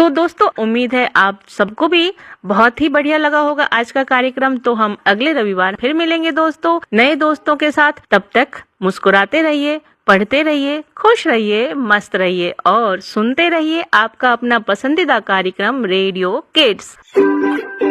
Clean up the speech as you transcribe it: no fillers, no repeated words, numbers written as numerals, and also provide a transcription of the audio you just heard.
तो दोस्तों उम्मीद है आप सबको भी बहुत ही बढ़िया लगा होगा आज का कार्यक्रम। तो हम अगले रविवार फिर मिलेंगे दोस्तों नए दोस्तों के साथ। तब तक मुस्कुराते रहिए, पढ़ते रहिए, खुश रहिए, मस्त रहिए और सुनते रहिए आपका अपना पसंदीदा कार्यक्रम रेडियो किड्स।